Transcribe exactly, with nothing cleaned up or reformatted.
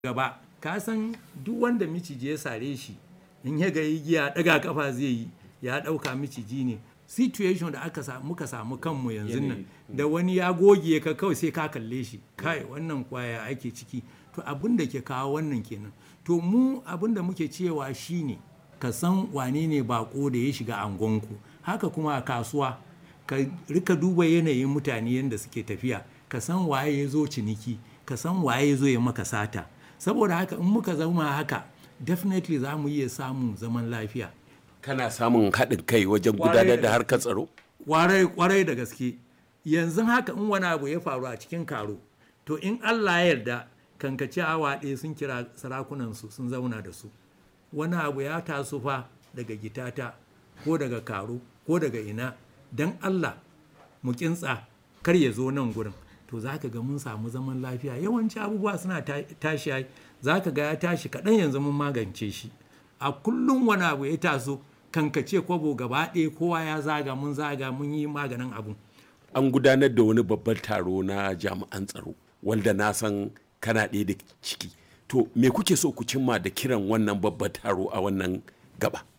gaba ka san duk wanda miciji ya sare shi in ya ga igiya daga kafa zai yi ya dauka miciji ne. Situation da aka samu muka samu kanmu yanzu nan da wani ya goge ka kawai sai ka kalle shi kai wannan kwaya ake ciki. To abin da ke kawo wannan kenan. To mu abin da muke cewa shine ka san wane ne bako da ya shiga angonku. Haka kuma a kasuwa ka rika duba yanayin mutane yadda suke tafiya, ka san waye ya zo ciniki, ka san waye ya zo ya maka sata. Saboda haka in muka zama haka definitely za mu iya samun zaman lafiya. Kana samun haɗin kai wajen gudanar da harkar tsaro? Kwarai kwarai da gaske. Yanzu haka in wani abu ya faru a cikin karo, to in Allah ya yarda kankace awa ɗaya sun kira sarakunansu sun zauna da su. Wani abu ya taso fa daga gitata ko daga karo ko daga ina, don Allah mu kintsa kar ya zo nan gurin. To za ka ga mun samu zaman lafiya. Yawanci abubuwa suna tashi, za ka ga ya tashi kaɗan yanzu mun magance shi. A kullum wani abu ya taso kankace kwabo gaba ɗaya kowa ya zaga mun zaga mun yi maganin abu. An gudanar da wani babban taro na jami'an tsaro wanda na san kana ɗaya da ciki. To me kuke so ku cimma da kiran wannan babban taro a wannan gaba?